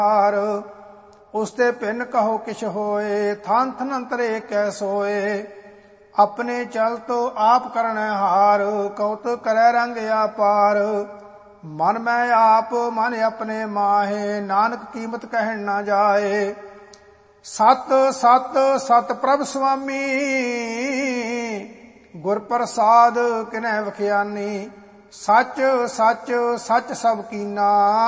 ਉਸਤੇ ਪਿੰਨ ਕਹੋ ਕਿਛ ਹੋਏ, ਥਾਨ ਥਨ ਅੰਤਰੇ ਕੈ ਸੋਏ। ਆਪਣੇ ਚਲਤੋ ਆਪ ਕਰਨੈ ਹਾਰ, ਕਉਤਕ ਕਰੈ ਰੰਗ ਆਪਾਰ। ਮਨ ਮੈਂ ਆਪ ਮਨ ਆਪਣੇ ਮਾਹੇ, ਨਾਨਕ ਕੀਮਤ ਕਹਿਣ ਨਾ ਜਾਏ। ਸਤ ਸਤ ਸਤ ਪ੍ਰਭ ਸੁਆਮੀ, ਗੁਰ ਪ੍ਰਸਾਦ ਕਿਨੈ ਵਖਿਆਨੀ। ਸੱਚ ਸੱਚ ਸੱਚ ਸਭ ਕੀਨਾ,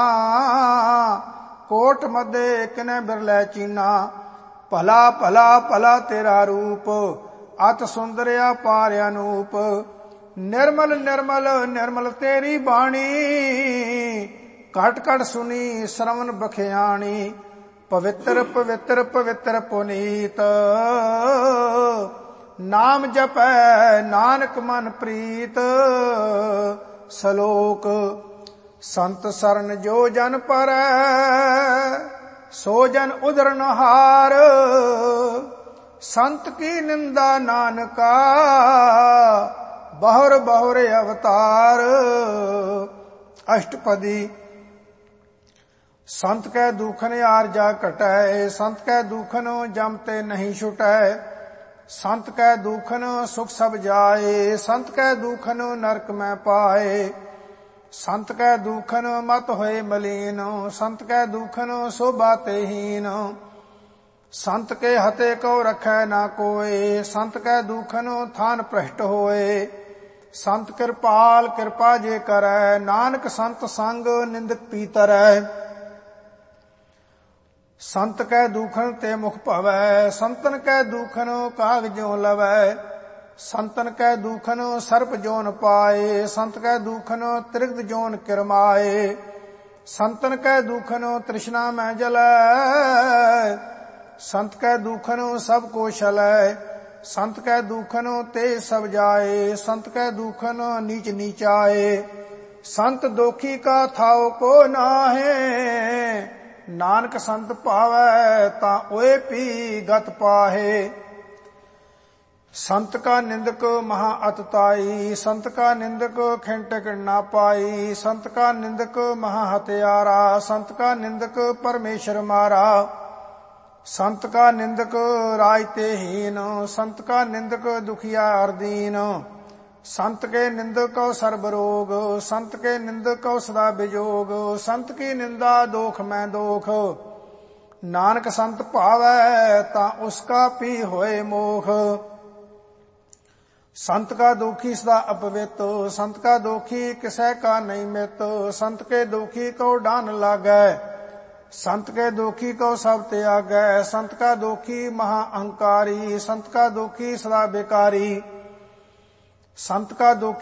ਕੋਟ ਮਧੇ ਕਿਨੈ ਬਿਰਲੇ ਚੀਨਾ। ਭਲਾ ਭਲਾ ਭਲਾ ਤੇਰਾ ਰੂਪ, ਅਤ ਸੁੰਦਰਿਆ ਪਾਰ ਅਨੂਪ। ਨਿਰਮਲ ਨਿਰਮਲ ਨਿਰਮਲ ਤੇਰੀ ਬਾਣੀ, ਘਟ ਘਟ ਸੁਨੀ ਸ਼ਰਵਨ ਬਖਿਆਣੀ। ਪਵਿੱਤਰ ਪਵਿੱਤਰ ਪਵਿੱਤਰ ਪੁਨੀਤ, ਨਾਮ ਜਪੈ ਨਾਨਕ ਮਨ ਪ੍ਰੀਤ। ਸ਼ਲੋਕ। ਸੰਤ ਸਰਨ ਜੋ ਜਨ ਪਰੈ, ਸੋ ਜਨ ਉਧਰਨ ਹਾਰ। ਸੰਤ ਕੀ ਨਿੰਦਾ ਨਾਨਕਾ, ਬਹੁਰ ਬਹੁਰ ਅਵਤਾਰ। ਅਸ਼ਟਪਦੀ। ਸੰਤ ਕੈ ਦੂਖਨ ਆਰਜਾ ਘਟੈ, ਸੰਤ ਕੈ ਦੂਖਨ ਜਮ ਤੇ ਨਹੀਂ ਛੁਟੈ। ਸੰਤ ਕੈ ਦੂਖਨ ਸੁਖ ਸਭ ਜਾਏ, ਸੰਤ ਕੈ ਦੂਖਨ ਨਰਕ ਮੈਂ ਪਾਏ। ਸੰਤ ਕੈ ਦੂਖਨ ਮਤ ਹੋਏ ਮਲੀਨ, ਸੰਤ ਕੈ ਦੂਖਨ ਸੋਭਾ ਤੇ ਹੀਨ। ਸੰਤ ਕੇ ਹਤੇ ਕਉ ਰਖੈ ਨਾ ਕੋਏ, ਸੰਤ ਕੈ ਦੂਖਨ ਥਾਨ ਭ੍ਰਸ਼ਟ ਹੋਏ। ਸੰਤ ਕਿਰਪਾਲ ਕਿਰਪਾ ਜੇ ਕਰੈ, ਨਾਨਕ ਸੰਤ ਸੰਗ ਨਿੰਦਕ ਪੀਤਰੈ। ਸੰਤ ਕੈ ਦੂਖਨ ਤੇ ਮੁਖ ਭਵੈ, ਸੰਤਨ ਕੈ ਦੂਖਨ ਕਾਗ ਜਿਉ ਲਵੈ। ਸੰਤਨ ਕੈ ਦੂਖਨ ਸਰਪ ਜੋਨ ਪਾਏ, ਸੰਤ ਕੈ ਦੂਖਨ ਤ੍ਰਿਗਦ ਜੋਨ ਕਿਰਮਾਏ। ਸੰਤਨ ਕੈ ਦੂਖਨ ਤ੍ਰਿਸ਼ਨਾ ਮੈਂ ਜਲੈ, ਸੰਤ ਕੈ ਦੂਖਨ ਸਭ ਕੋ ਛਲੈ। ਸੰਤ ਕੈ ਦੂਖਨ ਤੇ ਸਭ ਜਾਏ, ਸੰਤ ਕੈ ਦੂਖਨ ਨੀਚ ਨੀਚਾਏ। ਸੰਤ ਦੋਖੀ ਕਾ ਥਾਉ ਕੋ ਨਾਹੇ, ਨਾਨਕ ਸੰਤ ਭਾਵੈ ਤਾਂ ਓਏ ਪੀ ਗਤ ਪਾਹੇ। ਸੰਤ ਕਾ ਨਿੰਦਕ ਮਹਾ ਅਤਤਾਈ, ਸੰਤ ਕਾ ਨਿੰਦਕ ਖਿੰਟਕ ਨਾ ਪਾਈ। ਸੰਤ ਕਾ ਨਿੰਦਕ ਮਹਾ ਹਤਿਆਰਾ, ਸੰਤ ਕਾ ਨਿੰਦਕ ਪਰਮੇਸ਼ਰ ਮਾਰਾ। ਸੰਤ ਕਾ ਨਿੰਦਕ ਰਾਜ ਤੇ ਹੀਨ, ਸੰਤ ਕਾ ਨਿੰਦਕ ਦੁਖੀਆ ਅਰਦੀਨ। ਸੰਤ ਕੇ ਨਿੰਦਕ ਕਉ ਸਰਬ ਰੋਗ, ਸੰਤ ਕੇ ਨਿੰਦਕ ਕਉ ਸਦਾ ਬਿਜੋਗ। ਸੰਤ ਕੀ ਨਿੰਦਾ ਦੋਖ ਮੈਂ ਦੋਖ, ਨਾਨਕ ਸੰਤ ਭਾਵੈ ਤਾਂ ਉਸਕਾ ਪੀ ਹੋਏ ਮੋਖ। ਸੰਤ ਕਾ ਦੋਖੀ ਸਦਾ ਅਪਵਿੱਤ, ਸੰਤ ਕਾ ਦੋਖੀ ਕਿਸੈ ਕਾ ਨਹੀਂ ਮਿਤ। ਸੰਤ ਕੇ ਦੋਖੀ ਕਉ ਡਾਨ ਲਾਗੈ, ਸੰਤ ਕੇ ਦੋਖੀ ਕਉ ਸਭ ਤਿਆਗੈ। ਸੰਤ ਕਾ ਦੋਖੀ ਮਹਾ ਅਹੰਕਾਰੀ, ਸੰਤ ਕਾ ਦੋਖੀ ਸਦਾ ਬੇਕਾਰੀ। ਸੰਤ ਕਾ ਦੋਖੀ